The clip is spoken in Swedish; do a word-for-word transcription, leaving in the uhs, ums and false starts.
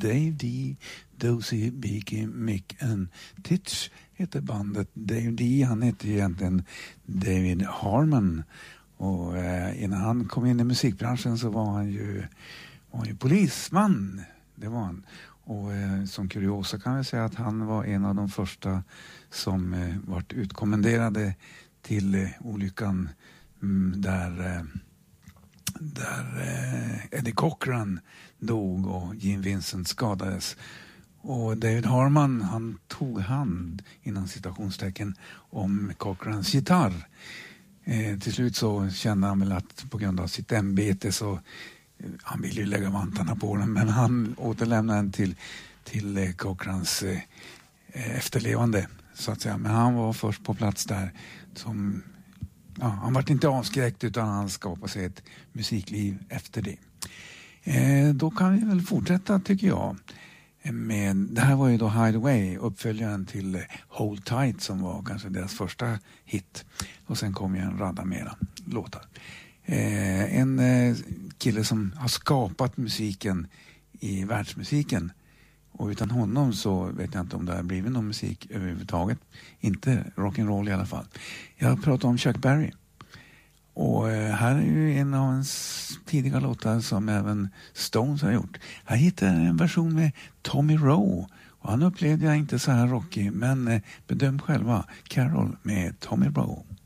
Dave D, Dozy, Beaky, Mick and Titch heter bandet. Dave D, han heter egentligen David Harmon. Och eh, innan han kom in i musikbranschen så var han ju, var han ju polisman. Det var han. Och eh, som kuriosa kan jag säga att han var en av de första som eh, vart utkommenderade till eh, olyckan mm, där, eh, där eh, Eddie Cochran dog och Gene Vincent skadades. Och David Harmon, han tog hand innan citationstecken om Cochrans gitarr. Eh, till slut så kände han väl att på grund av sitt ämbete så eh, han ville ju lägga vantarna på den, men han återlämnade den till, till eh, Cochrans eh, efterlevande så att säga. Men han var först på plats där som, ja, han var inte avskräckt utan han skapade sig ett musikliv efter det. Eh, då kan vi väl fortsätta tycker jag. Men det här var ju då Hideaway, uppföljaren till Hold Tight som var kanske deras första hit. Och sen kom ju en radda mera låtar. Eh, en eh, kille som har skapat musiken i världsmusiken. Och utan honom så vet jag inte om det har blivit någon musik överhuvudtaget. Inte rock'n'roll i alla fall. Jag pratar om Chuck Berry. Och här är ju en av hans tidiga låtar som även Stones har gjort. Här hittar jag en version med Tommy Rowe. Och han upplevde jag inte så här rockig, men bedöm själva Carol med Tommy Rowe.